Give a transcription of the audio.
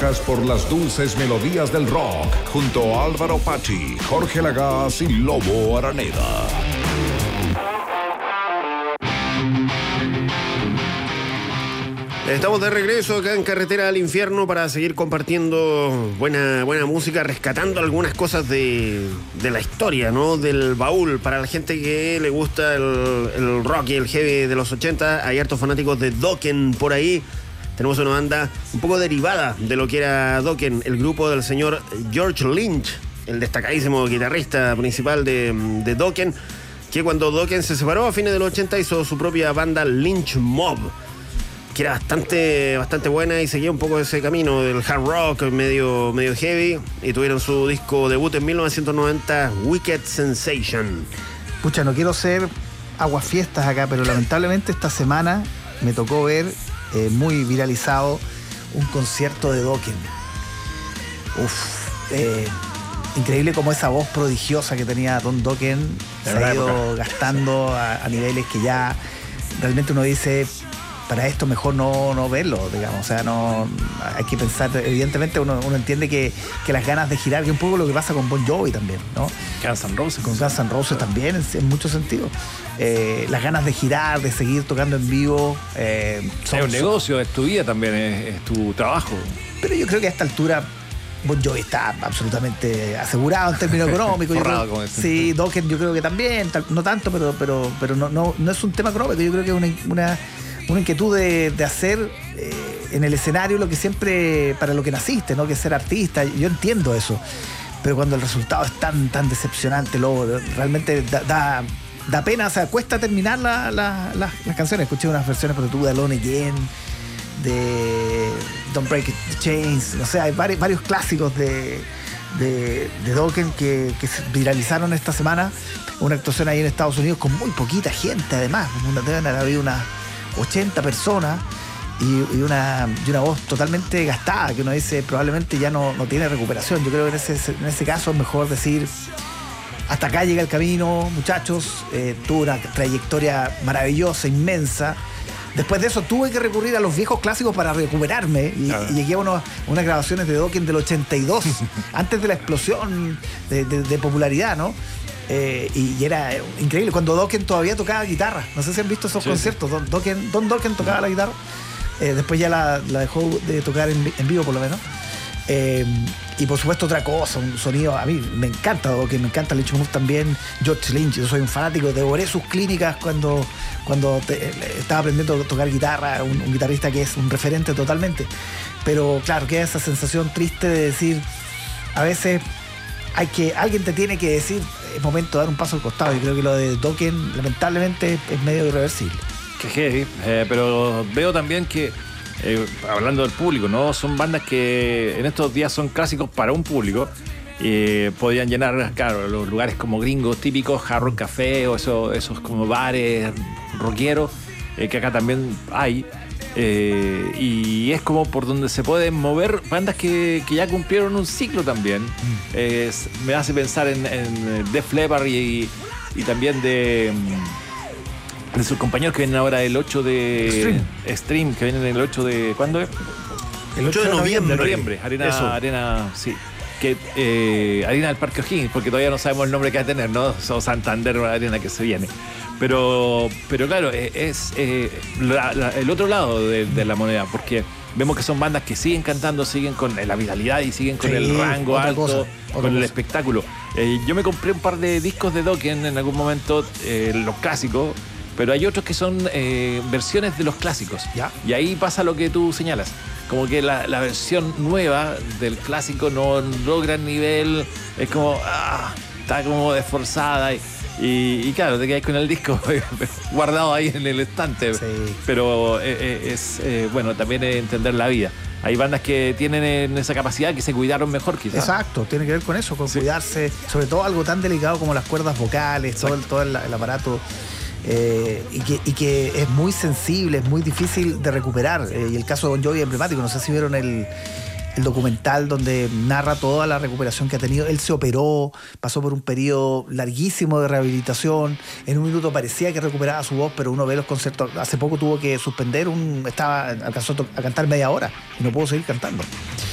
Viajas por las dulces melodías del rock junto a Álvaro Pachi, Jorge Lagaz y Lobo Araneda. Estamos de regreso acá en Carretera al Infierno para seguir compartiendo buena música, rescatando algunas cosas de la historia, ¿no? Del baúl. Para la gente que le gusta el rock y el heavy de los 80, hay hartos fanáticos de Dokken por ahí. Tenemos una banda un poco derivada de lo que era Dokken, el grupo del señor George Lynch, el destacadísimo guitarrista principal de Dokken, que cuando Dokken se separó a fines de los 80 hizo su propia banda Lynch Mob, que era bastante buena y seguía un poco ese camino del hard rock medio heavy, y tuvieron su disco debut en 1990, Wicked Sensation. Pucha, no quiero ser aguafiestas acá, pero lamentablemente esta semana me tocó ver muy viralizado un concierto de Dokken. Increíble como esa voz prodigiosa que tenía Don Dokken se ha ido gastando a niveles que ya realmente uno dice, para esto mejor no verlo, digamos. O sea, no hay que pensar, evidentemente uno entiende que las ganas de girar, que es un poco lo que pasa con Bon Jovi también, ¿no? Guns N' Roses. Con Guns N' Roses también, en muchos sentidos. Las ganas de girar, de seguir tocando en vivo. Es un negocio, es tu vida también, es tu trabajo. Pero yo creo que a esta altura Bon Jovi está absolutamente asegurado en términos económicos. Sí, Dokken yo creo que también, no tanto, pero no es un tema económico. Yo creo que es una inquietud de hacer en el escenario lo que siempre, para lo que naciste, ¿no? Que es ser artista. Yo entiendo eso, pero cuando el resultado es tan decepcionante, luego realmente da pena. O sea, cuesta terminar las canciones. Escuché unas versiones de Alone Again, de Don't Break the Chains, o sea, hay varios clásicos de Dokken que se viralizaron esta semana. Una actuación ahí en Estados Unidos con muy poquita gente, además. Deben haber habido unas 80 personas y una voz totalmente gastada, que uno dice probablemente ya no tiene recuperación. Yo creo que en ese caso es mejor decir, hasta acá llega el camino, muchachos. Tuve una trayectoria maravillosa, inmensa. Después de eso tuve que recurrir a los viejos clásicos para recuperarme y llegué a unas grabaciones de Dokken del 82, antes de la explosión de popularidad, ¿no? Y era increíble cuando Dokken todavía tocaba guitarra. No sé si han visto esos conciertos. Don Dokken tocaba la guitarra. Después ya la dejó de tocar en vivo, por lo menos. Y por supuesto otra cosa, un sonido. A mí me encanta Dokken, me encanta Lynch Mob también. George Lynch, yo soy un fanático, devoré sus clínicas cuando estaba aprendiendo a tocar guitarra. Un guitarrista que es un referente totalmente. Pero claro, queda esa sensación triste de decir, a veces alguien te tiene que decir, es momento de dar un paso al costado. Y creo que lo de Dokken lamentablemente es medio irreversible. Qué heavy, pero veo también que hablando del público, ¿no? Son bandas que en estos días son clásicos para un público. Podrían llenar, claro, los lugares como gringos típicos, Hard Rock Café o esos como bares rockeros, que acá también hay. Y es como por donde se pueden mover bandas que ya cumplieron un ciclo también. Me hace pensar en Def Leppard y también de sus compañeros que vienen ahora el 8 de Extreme, que vienen el 8 de... ¿Cuándo es? El 8 de noviembre. Arena, sí. Arena del Parque O'Higgins, porque todavía no sabemos el nombre que va a tener, ¿no? O Santander, la arena que se viene. Pero claro, es el otro lado de la moneda, porque vemos que son bandas que siguen cantando, siguen con la vitalidad y siguen con el rango alto, con el espectáculo. Yo me compré un par de discos de Dokken en algún momento, los clásicos, pero hay otros que son versiones de los clásicos. ¿Ya? Y ahí pasa lo que tú señalas. Como que la versión nueva del clásico no logra el nivel, es como, está como desforzada y claro, te quedas con el disco guardado ahí en el estante. Sí. Pero bueno, también es entender la vida. Hay bandas que tienen esa capacidad, que se cuidaron mejor quizás. Exacto, tiene que ver con eso, con cuidarse, sobre todo algo tan delicado como las cuerdas vocales, todo el aparato. Y que es muy sensible, es muy difícil de recuperar. Y el caso de Bon Jovi es emblemático. No sé si vieron el documental donde narra toda la recuperación que ha tenido. Él se operó, pasó por un periodo larguísimo de rehabilitación. En un minuto parecía que recuperaba su voz, pero uno ve los conciertos. Hace poco tuvo que suspender, alcanzó a cantar media hora y no pudo seguir cantando.